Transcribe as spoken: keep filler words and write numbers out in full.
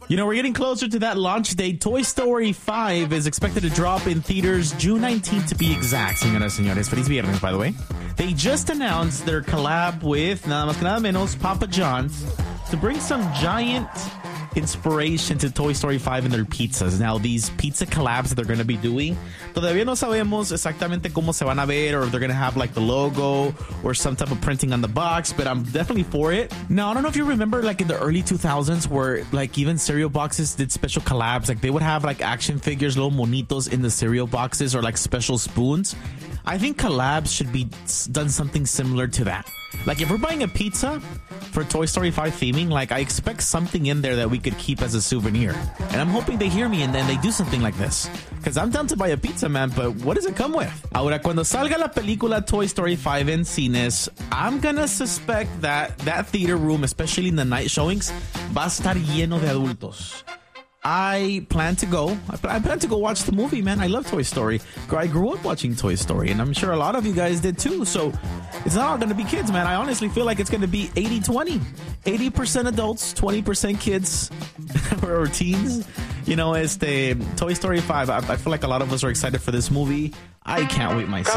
You know, we're getting closer to that launch date. Toy Story five is expected to drop in theaters June nineteenth to be exact, señoras y señores. Feliz viernes, by the way. They just announced their collab with, nada más que nada menos, Papa John's to bring some giant inspiration to Toy Story five in their pizzas. Now, these pizza collabs that they're going to be doing, todavía no sabemos exactamente cómo se van a ver, or if they're going to have like the logo or some type of printing on the box, but I'm definitely for it. Now, I don't know if you remember like in the early two thousands where like even cereal boxes did special collabs. Like they would have like action figures, little monitos in the cereal boxes, or like special spoons. I think collabs should be done something similar to that. Like if we're buying a pizza for Toy Story five theming, like I expect something in there that we could keep as a souvenir. And I'm hoping they hear me and then they do something like this. Because I'm down to buy a pizza, man, but what does it come with? Ahora, cuando salga la película Toy Story five en cines, I'm gonna suspect that that theater room, especially in the night showings, va a estar lleno de adultos. I plan to go. I plan to go watch the movie, man. I love Toy Story. I grew up watching Toy Story, and I'm sure a lot of you guys did too. So it's not all going to be kids, man. I honestly feel like it's going to be eighty twenty. eighty percent adults, twenty percent kids or teens. You know, este Toy Story five. I, I feel like a lot of us are excited for this movie. I can't wait myself.